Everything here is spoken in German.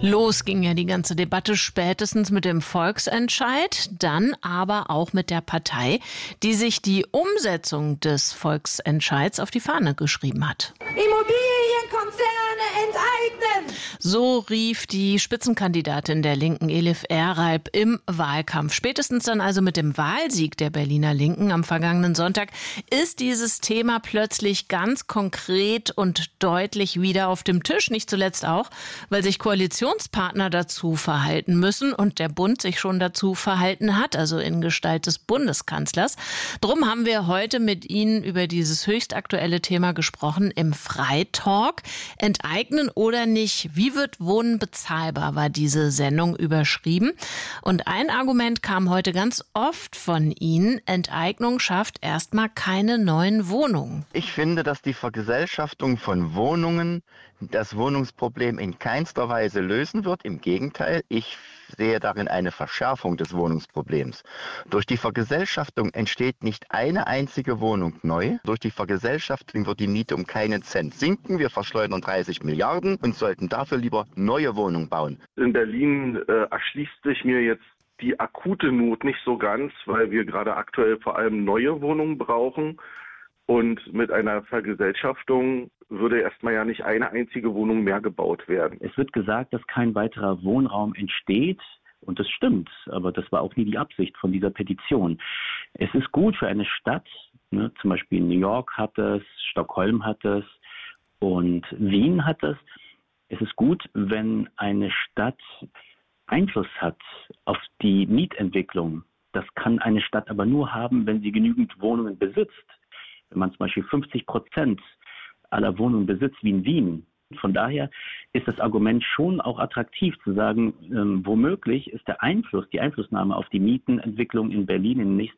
Los ging ja die ganze Debatte spätestens mit dem Volksentscheid, dann aber auch mit der Partei, die sich die Umsetzung des Volksentscheids auf die Fahne geschrieben hat. Immobilienkonzerne enteignen! So rief die Spitzenkandidatin der Linken, Elif Eralp, im Wahlkampf. Spätestens dann also mit dem Wahlsieg der Berliner Linken am vergangenen Sonntag ist dieses Thema plötzlich ganz konkret und deutlich wieder auf dem Tisch. Nicht zuletzt auch, weil sich Koalitionspartner dazu verhalten müssen und der Bund sich schon dazu verhalten hat, also in Gestalt des Bundeskanzlers. Drum haben wir heute mit Ihnen über dieses höchst aktuelle Thema gesprochen im Freitalk. Enteignen oder nicht? Wie wird Wohnen bezahlbar, war diese Sendung überschrieben. Und ein Argument kam heute ganz oft von Ihnen: Enteignung schafft erstmal keine neuen Wohnungen. Ich finde, dass die Vergesellschaftung von Wohnungen das Wohnungsproblem in keinster Weise lösen wird. Im Gegenteil, ich sehe darin eine Verschärfung des Wohnungsproblems. Durch die Vergesellschaftung entsteht nicht eine einzige Wohnung neu. Durch die Vergesellschaftung wird die Miete um keinen Cent sinken. Wir verschleudern 30 Milliarden und sollten dafür lieber neue Wohnungen bauen. In Berlin erschließt sich mir jetzt die akute Not nicht so ganz, weil wir gerade aktuell vor allem neue Wohnungen brauchen. Und mit einer Vergesellschaftung würde erstmal ja nicht eine einzige Wohnung mehr gebaut werden. Es wird gesagt, dass kein weiterer Wohnraum entsteht. Und das stimmt, aber das war auch nie die Absicht von dieser Petition. Es ist gut für eine Stadt, zum Beispiel New York hat es, Stockholm hat es und Wien hat es. Es ist gut, wenn eine Stadt Einfluss hat auf die Mietentwicklung. Das kann eine Stadt aber nur haben, wenn sie genügend Wohnungen besitzt. Wenn man zum Beispiel 50% aller Wohnungen besitzt wie in Wien. Von daher ist das Argument schon auch attraktiv zu sagen, womöglich ist die Einflussnahme auf die Mietenentwicklung in Berlin in den nächsten